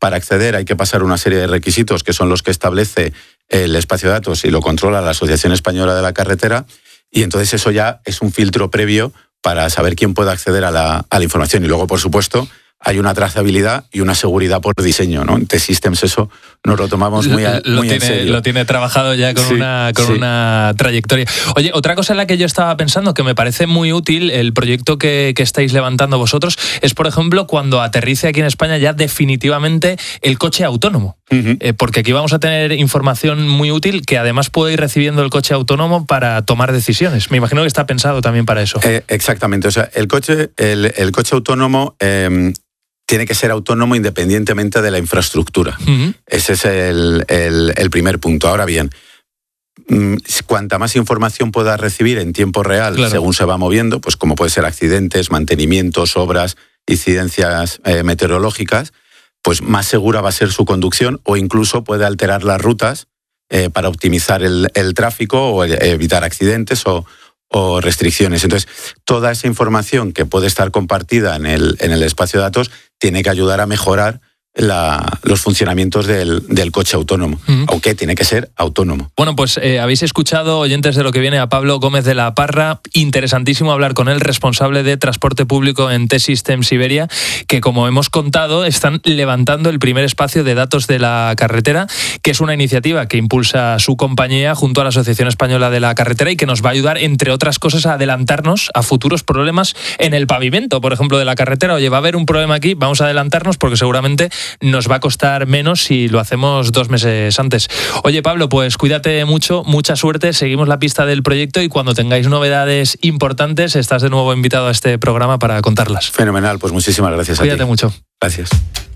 para acceder hay que pasar una serie de requisitos que son los que establece el espacio de datos y lo controla la Asociación Española de la Carretera, y entonces eso ya es un filtro previo para saber quién puede acceder a la información. Y luego, por supuesto, hay una trazabilidad y una seguridad por diseño, ¿no? En T-Systems eso nos lo tomamos muy en serio. Lo tiene trabajado ya con una trayectoria. Oye, otra cosa en la que yo estaba pensando que me parece muy útil el proyecto que estáis levantando vosotros es, por ejemplo, cuando aterrice aquí en España ya definitivamente el coche autónomo. Uh-huh. Porque aquí vamos a tener información muy útil que además puede ir recibiendo el coche autónomo para tomar decisiones. Me imagino que está pensado también para eso. Exactamente. O sea, el coche autónomo tiene que ser autónomo independientemente de la infraestructura. Uh-huh. Ese es el primer punto. Ahora bien, cuanta más información pueda recibir en tiempo real, claro, según se va moviendo, pues como puede ser accidentes, mantenimientos, obras, incidencias meteorológicas, pues más segura va a ser su conducción, o incluso puede alterar las rutas para optimizar el tráfico o evitar accidentes o restricciones. Entonces, toda esa información que puede estar compartida en el espacio de datos tiene que ayudar a mejorar los funcionamientos del coche autónomo, aunque tiene que ser autónomo. Bueno, pues habéis escuchado, oyentes de Lo que viene, a Pablo Gómez de la Parra. Interesantísimo hablar con él, responsable de transporte público en T-Systems Iberia, que, como hemos contado, están levantando el primer espacio de datos de la carretera, que es una iniciativa que impulsa su compañía junto a la Asociación Española de la Carretera y que nos va a ayudar, entre otras cosas, a adelantarnos a futuros problemas en el pavimento, por ejemplo, de la carretera. Oye, va a haber un problema aquí, vamos a adelantarnos porque seguramente nos va a costar menos si lo hacemos 2 meses antes. Oye, Pablo, pues cuídate mucho, mucha suerte, seguimos la pista del proyecto y cuando tengáis novedades importantes estás de nuevo invitado a este programa para contarlas. Fenomenal, pues muchísimas gracias. Cuídate mucho. Gracias.